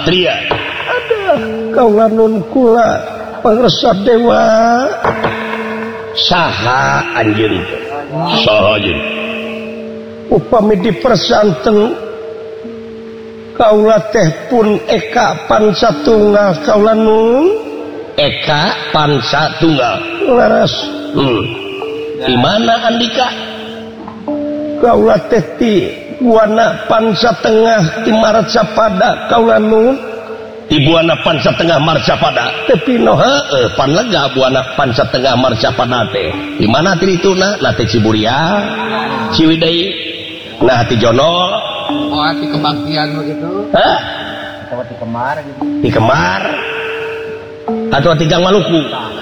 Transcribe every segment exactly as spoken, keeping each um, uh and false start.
satria kaula nun kula pangresa dewa saha anjeun saha anjeun upami dipersanten kaula teh pun eka pansatunggal kaula nun eka pansatunggal laras hmm. Di mana Andika kaula teh ti buana pansatengah ti Marcapada kaula nun di buana pansatengah Marcapada tapi no heeh pan lega buana pansatengah Marcapada teh di mana ti dituna na teh Ciburia Ciwidey nah ti Jono oh ti Kebaktian begitu hah atau ti Kemar gitu ti Kemar atau ti Gang Maluku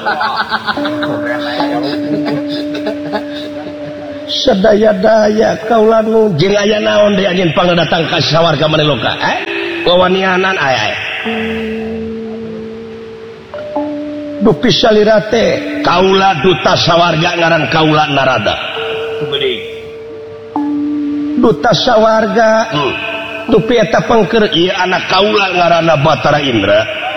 sadaya-daya kaula nun jeung aya naon deui anjeun pangadatang ka sawarga Maneloka eh wawanianan aya aya dupi salirate kaula duta sawarga ngaran kaula Narada duta sawarga hmm. dupi eta pengker ieu anak kaula ngaranna Batara Indra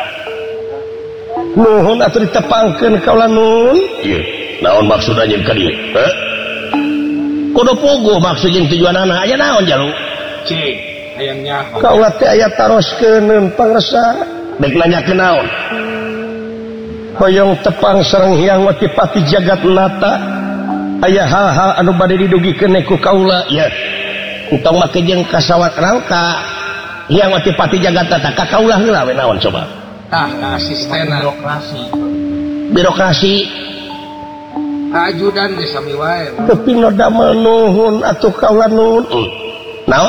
nuhun atuh ditepangkeun kaula nun ieu naon maksud anjeun ka dieu heh kudu puguh maksud jeung tujuanana aya naon jalu cik hayangnya kaula teh aya taroskeun pangresa dek nanyakeun naon hoyong tepang sareng hyang wati pati jagatnata aya hal-hal anu bade didugikeun ku kaula ya entong make jeung kasawat rangka hyang wati pati jagatnata ka kaula heula we naon coba tah asisten birokrasi birokrasi ajudan ge sami wae tapi no damel nuhun atuh kaula nun hmm. naon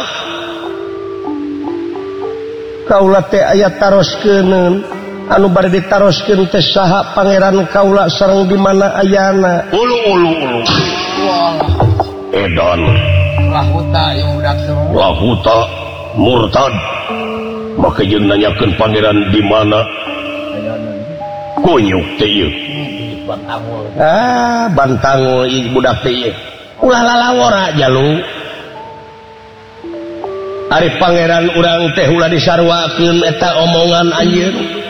kaula teh aya taroskeun anu bade ditaroskeun teh saha pangeran kaula sareng di mana ayana ulu ulu ulu edan lahuta yang budak semua lahuta murtad maka jeung nanyakeun pangeran di mana kunyuk teh ieu ah bantang ieu budak teh ieu ulah lalawora jalu ari pangeran urang teh ulah disarwakeun eta omongan anjeun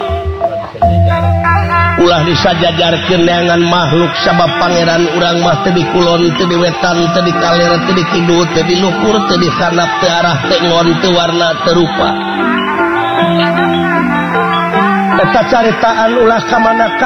ulah disajajarkeun neangan makhluk sabab pangeran urang mah teu di kulon teu di wetan teu di kaler teu di kidul teu di luhur teu di sanap teu arah teu ngon teu warna teu rupa eta caritaan ulah ka mana